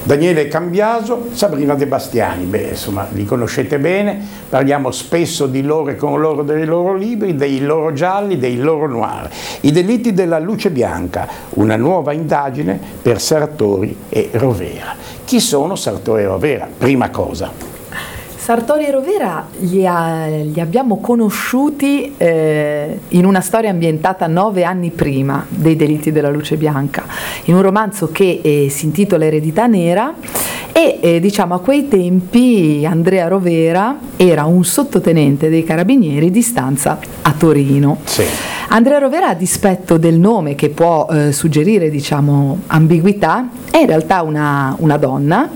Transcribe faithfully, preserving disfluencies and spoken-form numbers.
Daniele Cambiaso, Sabrina De Bastiani, beh, insomma, li conoscete bene, parliamo spesso di loro e con loro dei loro libri, dei loro gialli, dei loro noir. I delitti della luce bianca, una nuova indagine per Sartori e Rovera. Chi sono Sartori e Rovera? Prima cosa. Sartori e Rovera li, ha, li abbiamo conosciuti eh, in una storia ambientata nove anni prima dei delitti della luce bianca, in un romanzo che eh, si intitola Eredità nera e eh, diciamo a quei tempi Andrea Rovera era un sottotenente dei carabinieri di stanza a Torino. Sì. Andrea Rovera, a dispetto del nome che può eh, suggerire diciamo ambiguità, è in realtà una, una donna